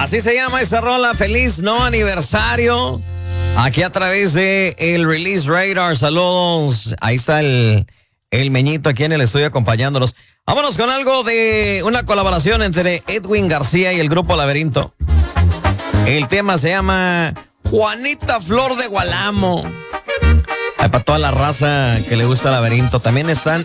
Así se llama esta rola, feliz no aniversario. Aquí a través de el Release Radar, saludos. Ahí está el Meñito aquí en el estudio acompañándonos. Vámonos con algo de una colaboración entre Edwin García y el grupo Laberinto. El tema se llama Juanita Flor de Gualamo. Ay, para toda la raza que le gusta Laberinto. También están